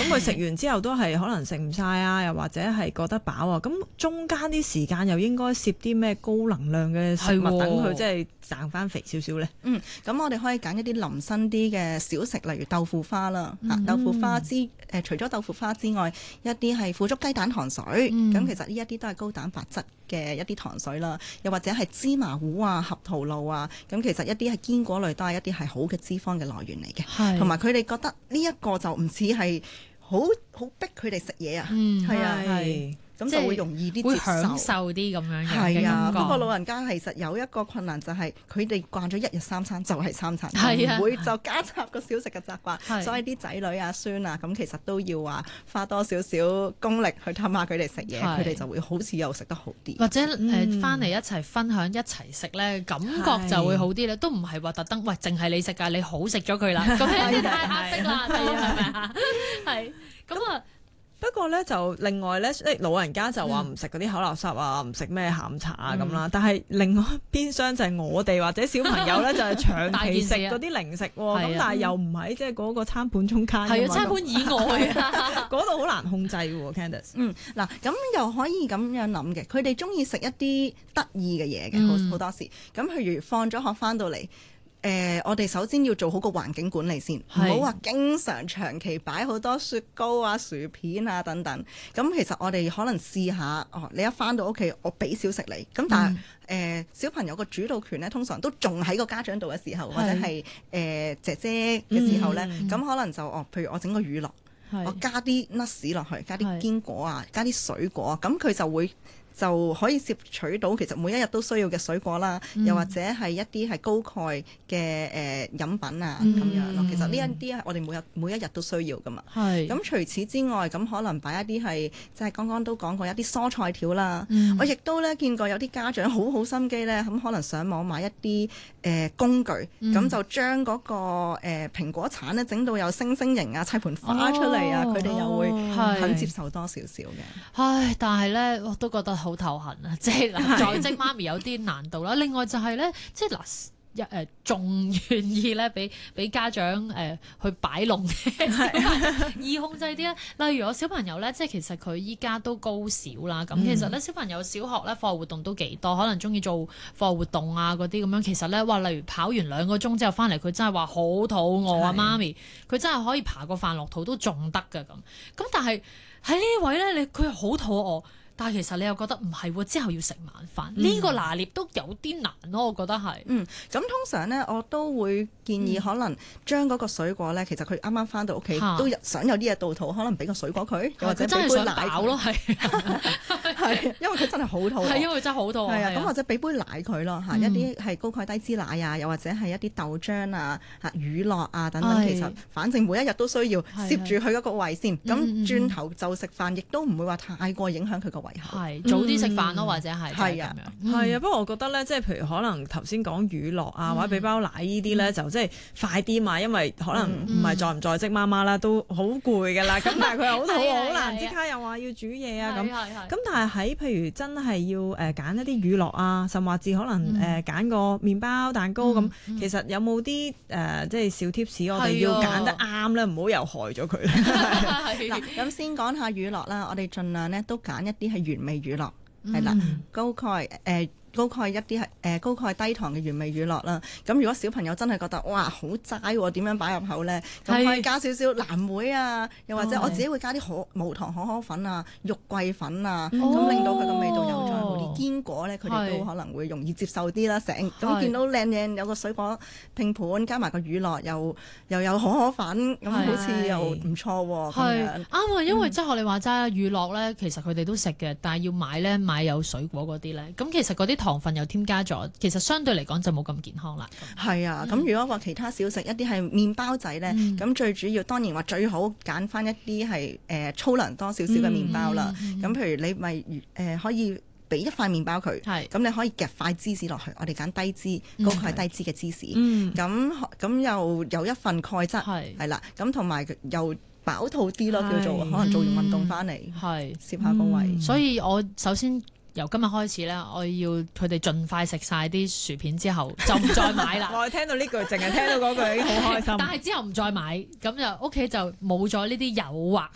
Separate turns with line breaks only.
佢食完之後都係可能食唔晒啊，又或者係覺得飽啊，咁中間啲時間又應該攝啲咩高能量嘅食物，等佢即係賺翻肥少少咧？
咁我哋可以揀一啲腍身啲嘅小食，例如豆腐花啦。豆腐花除咗豆腐花之外，一啲係腐竹雞蛋糖水，咁其實呢一啲都係高蛋白質嘅一啲糖水啦。又或者係芝麻糊啊、合桃露啊，咁其實一啲係堅果類，都係一啲係好嘅脂肪嘅來源嚟嘅。同埋佢哋覺得呢一個就唔似係好逼佢哋食嘢啊，係啊，係。咁就會容易啲接受，
會享受啲咁樣嘅感覺。
係啊，不過老人家其實有一個困難就係佢哋慣咗一日三餐就係三餐，唔會就加插個小食嘅習慣。所以啲仔女啊、孫啊，咁其實都要話花多少少功力去氹下佢哋食嘢，佢哋就會好似又食得好啲。
或者翻嚟一齊分享一齊食咧，感覺就會好啲咧。都唔係話特登，喂，淨係你食㗎，你好食咗佢啦，咁樣太壓迫啦，係咪啊？係咁啊。
不過咧就另外咧，老人家就話唔食嗰啲口垃圾啊，唔食咩下午茶啊咁啦。但係另外一邊廂就係我哋或者小朋友咧，就係長期食嗰啲零食喎。咁但係又唔喺即係嗰個餐盤中間。
係啊，餐盤以外啊，
嗰度好難控制喎 Candice。
嗱，咁又可以咁樣諗嘅，佢哋中意食一啲得意嘅嘢嘅，好多時。咁譬如放咗學翻到嚟。我哋首先要做好個環境管理先，唔好話經常長期擺好多雪糕啊、薯片啊等等。咁其實我哋可能試下，你一返到屋企，我俾少食你。咁但係小朋友個主導權咧，通常都仲喺個家長度嘅時候，或者係姐姐嘅時候咧，咁可能就譬如我整個乳酪，我加啲 nuts 落去，加啲堅果啊，加啲水果，咁佢就可以攝取到其實每一日都需要嘅水果啦，又或者係一啲係高鈣嘅飲品啊咁樣咯。其實呢一啲係我哋每一日都需要噶嘛。咁除此之外，咁可能擺一啲係即係剛剛都講過一啲蔬菜條啦。我亦都咧見過有啲家長好心機咧，咁可能上網買一啲工具，咁就將嗰個蘋果橙咧整到有星星形啊、砌盤花出嚟啊，佢哋又會肯接受多少少嘅。
唉，但係咧我都覺得好頭痕啊！即係在職媽咪有啲難度啦。另外就係咧，即係嗱仲願意咧俾家長去擺弄嘅，易控制啲咧。例如我小朋友咧，即係其實佢依家都高小啦。咁其實咧小朋友小學咧課外活動都幾多，可能中意做課外活動啊嗰啲咁樣。其實咧話例如跑完2個鐘之後翻嚟，佢真係話好肚餓啊，媽咪，佢真係可以爬個飯落肚都仲得㗎咁。咁但係喺呢位咧，佢又好肚餓。但係其實你又覺得唔係喎，之後要食晚飯，呢個拿捏都有啲難咯，我覺得係。
咁通常咧，我都會建議可能將嗰個水果咧，其實佢啱啱翻到屋企都想有啲嘢到肚，可能俾個水果佢，又或者俾杯奶佢咯，係因為佢真係好肚餓，
係因為真係好肚餓。
係啊，咁或者俾杯奶佢咯嚇，一啲係高鈣低脂奶啊，又或者係一啲豆漿啊、乳酪啊等等，其實反正每一日都需要攝住佢嗰個胃先，咁轉頭就食飯，亦都唔會話太過影響佢個胃。
係早啲食飯咯，或者係咁樣。
係啊，不過我覺得咧，即係譬如可能頭先講乳酪啊，或者俾包奶呢啲咧，就即係快啲嘛，因為可能唔係在唔在職媽媽啦，都好攰㗎啦。咁但係佢又好肚餓，好難即刻又話要煮嘢啊咁。咁但係喺譬如真係要揀一啲乳酪啊，甚至可能揀個麵包蛋糕咁，其實有冇啲即係小 tips 我哋要揀得啱咧，唔好又害咗佢。
嗱，咁先講下乳酪啦，我哋盡量咧都揀一啲係原味乳酪，係啦，高鈣一啲係高鈣低糖嘅原味乳酪啦。咁如果小朋友真係覺得哇好齋喎，點樣擺入口咧？咁可以加少少藍莓啊，又或者我自己會加啲無糖可可粉啊、肉桂粉啊，咁令到佢個味道又再好啲。堅果咧，佢哋都可能會容易接受啲啦。咁見到靚靚有個水果拼盤，加埋個乳酪，又有可可粉，咁好似又唔錯喎。
係啱啊，因為即係學你話齋，乳酪咧其實佢哋都食嘅，但係要買有水果嗰啲咧，咁其實嗰啲糖分又添加咗，其實相對嚟講就冇咁健康啦。
係啊，咁如果話其他小食一啲係麵包仔咧，咁最主要當然話最好揀翻一啲係粗糧多少少嘅麵包啦。咁譬如你咪可以俾一塊麵包佢，咁你可以夾塊芝士落去，我哋揀低脂、高鈣低脂嘅芝士，咁又有一份鈣質，係啦，咁同埋又飽肚啲咯，叫做可能做完運動翻嚟，攝下個胃。
所以我首先由今日開始咧，我要佢哋盡快食晒啲薯片之後，就唔再買啦。
我聽到呢句，淨係聽到嗰句已經好開心。
但係之後唔再買，咁就屋企就冇咗呢啲誘惑